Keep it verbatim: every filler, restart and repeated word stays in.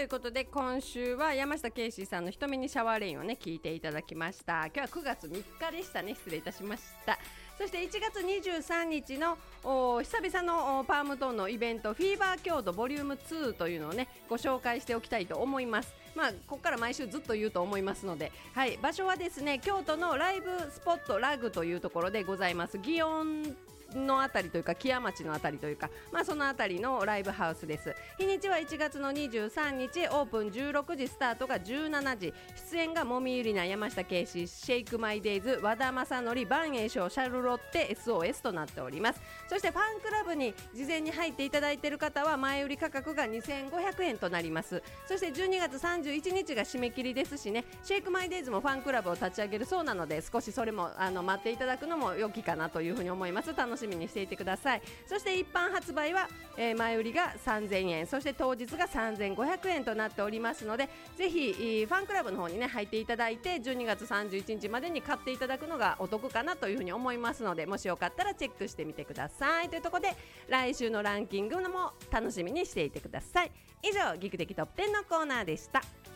いうことで今週は山下圭司さんの瞳にシャワーレインをね聞いていただきました。今日はくがつみっかでしたね。失礼いたしました。そしていちがつにじゅうさんにちの久々のパームトーンのイベントフィーバー京都ボリュームツーというのをねご紹介しておきたいと思います。まあここから毎週ずっと言うと思いますので、はい、場所はですね京都のライブスポットラグというところでございます。祇園のあたりというか木屋町のあたりというか、まあそのあたりのライブハウスです。日にちはいちがつのにじゅうさんにち、オープンじゅうろくじ、スタートがじゅうしちじ、出演がもみゆりな、山下圭司、シェイクマイデイズ、和田正則、万栄翔、シャルロッテ エスオーエス となっております。そしてファンクラブに事前に入っていただいている方は前売り価格がにせんごひゃくえんとなります。そしてじゅうにがつさんじゅういちにちが締め切りですしね、シェイクマイデイズもファンクラブを立ち上げるそうなので、少しそれもあの待っていただくのも良きかなというふうに思います。楽しみにしていてください。そして一般発売は、えー、前売りがさんぜんえん、そして当日がさんぜんごひゃくえんとなっておりますので、ぜひファンクラブの方にね入っていただいてじゅうにがつさんじゅういちにちまでに買っていただくのがお得かなというふうに思いますので、もしよかったらチェックしてみてくださいというところで、来週のランキングのも楽しみにしていてください。以上ギクテキトップテンのコーナーでした。